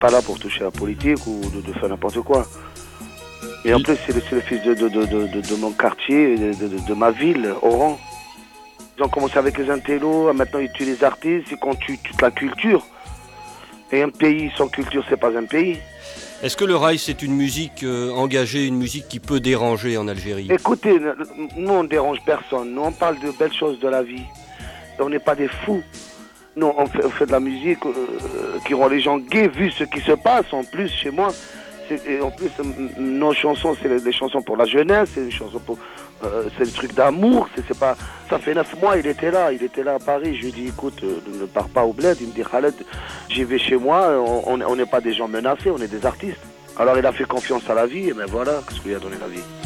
Pas là pour toucher à la politique ou de faire n'importe quoi. Et en plus, c'est le fils de mon quartier, de ma ville, Oran. Ils ont commencé avec les intellos, maintenant ils tuent les artistes, ils tuent toute la culture. Et un pays sans culture, c'est pas un pays. Est-ce que le raï, c'est une musique engagée, une musique qui peut déranger en Algérie? Écoutez, nous on dérange personne, nous on parle de belles choses de la vie. On n'est pas des fous. Nous on fait de la musique qui rend les gens gays vu ce qui se passe en plus chez moi. Et en plus, nos chansons, c'est des chansons pour la jeunesse, c'est des chansons pour, c'est des trucs d'amour. C'est pas, ça fait 9 mois, il était là à Paris. Je lui ai dit, écoute, ne pars pas au bled. Il me dit, Khaled, j'y vais chez moi. On n'est pas des gens menacés, on est des artistes. Alors il a fait confiance à la vie, et ben voilà, qu'est-ce qu'il a donné la vie.